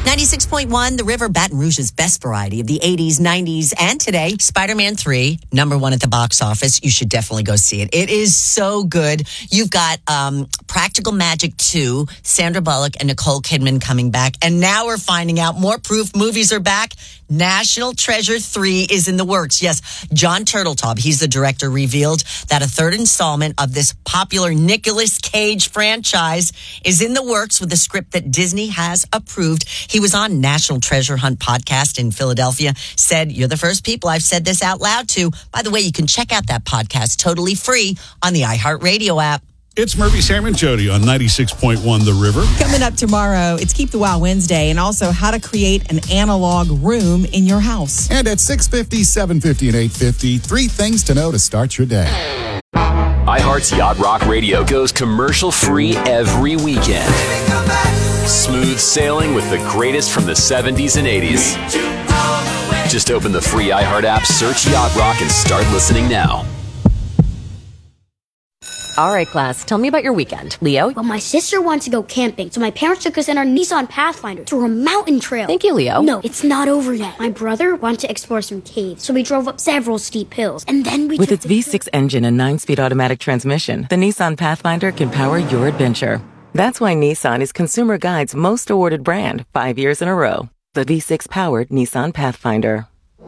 96.1, The River, Baton Rouge's best variety of the 80s, 90s, and today. Spider-Man 3, #1 at the box office. You should definitely go see it. It is so good. You've got Practical Magic 2, Sandra Bullock and Nicole Kidman coming back. And now we're finding out more proof movies are back. National Treasure 3 is in the works. Yes, John Turteltaub, he's the director, revealed that a third installment of this popular Nicolas Cage franchise is in the works with a script that Disney has approved. He was on National Treasure Hunt podcast in Philadelphia, said, "You're the first people I've said this out loud to." By the way, you can check out that podcast totally free on the iHeartRadio app. It's Murphy, Sam, and Jody on 96.1 The River. Coming up tomorrow, it's Keep the Wow Wednesday, and also how to create an analog room in your house. And at 6:50, 7:50, and 8:50, 3 things to know to start your day. iHeart's Yacht Rock Radio goes commercial-free every weekend. Smooth sailing with the greatest from the 70s and 80s. Just open the free iHeart app, search Yacht Rock, and start listening now. All right, class, tell me about your weekend. Leo? Well, my sister wants to go camping, so my parents took us in our Nissan Pathfinder to a mountain trail. Thank you, Leo. No, it's not over yet. My brother wanted to explore some caves, so we drove up several steep hills, and then we With its V6 engine and 9-speed automatic transmission, the Nissan Pathfinder can power your adventure. That's why Nissan is Consumer Guide's most awarded brand 5 years in a row. The V6-powered Nissan Pathfinder.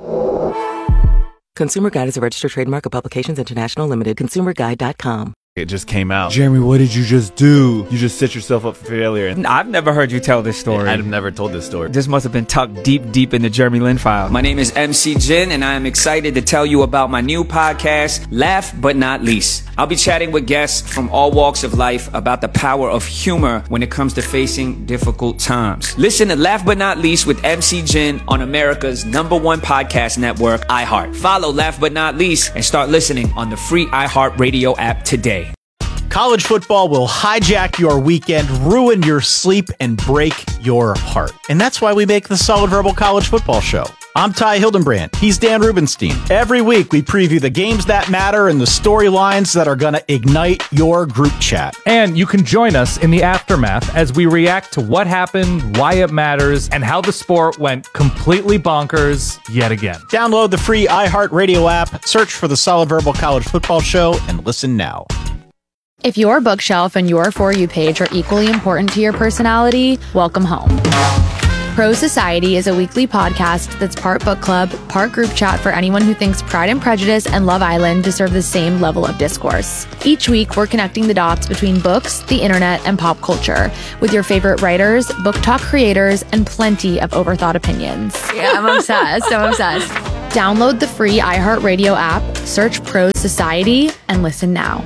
Consumer Guide is a registered trademark of Publications International Limited. ConsumerGuide.com. It just came out. Jeremy, what did you just do? You just set yourself up for failure. I've never heard you tell this story. I've never told this story. This must have been tucked deep in the Jeremy Lin file. My name is MC Jin, and I am excited to tell you about my new podcast, Laugh But Not Least. I'll be chatting with guests from all walks of life about the power of humor when it comes to facing difficult times. Listen to Laugh But Not Least with MC Jin on America's #1 podcast network, iHeart. Follow Laugh But Not Least and start listening on the free iHeart Radio app today. College football will hijack your weekend, ruin your sleep, and break your heart. And that's why we make the Solid Verbal College Football Show. I'm Ty Hildenbrand. He's Dan Rubenstein. Every week, we preview the games that matter and the storylines that are going to ignite your group chat. And you can join us in the aftermath as we react to what happened, why it matters, and how the sport went completely bonkers yet again. Download the free iHeartRadio app, search for the Solid Verbal College Football Show, and listen now. If your bookshelf and your For You page are equally important to your personality, welcome home. Pro Society is a weekly podcast that's part book club, part group chat for anyone who thinks Pride and Prejudice and Love Island deserve the same level of discourse. Each week, we're connecting the dots between books, the internet, and pop culture with your favorite writers, book talk creators, and plenty of overthought opinions. Yeah, I'm obsessed. Download the free iHeartRadio app, search Pro Society, and listen now.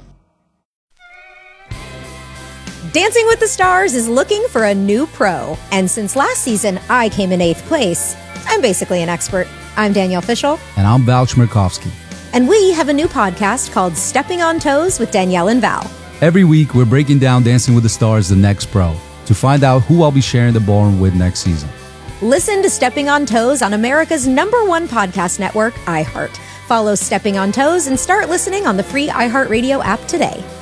Dancing with the Stars is looking for a new pro. And since last season, I came in 8th place. I'm basically an expert. I'm Danielle Fishel. And I'm Val Chmerkovsky. And we have a new podcast called Stepping on Toes with Danielle and Val. Every week, we're breaking down Dancing with the Stars, the next pro, to find out who I'll be sharing the ballroom with next season. Listen to Stepping on Toes on America's #1 podcast network, iHeart. Follow Stepping on Toes and start listening on the free iHeartRadio app today.